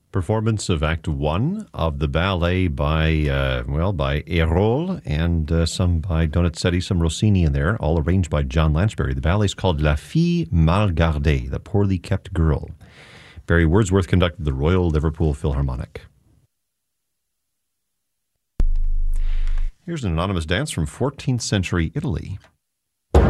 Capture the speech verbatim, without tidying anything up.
Performance of Act One of the ballet by, uh, well, by Erol and uh, some by Donizetti, some Rossini in there, all arranged by John Lansbury. The ballet is called La Fille Mal Gardée, the poorly kept girl. Barry Wordsworth conducted the Royal Liverpool Philharmonic. Here's an anonymous dance from fourteenth century Italy.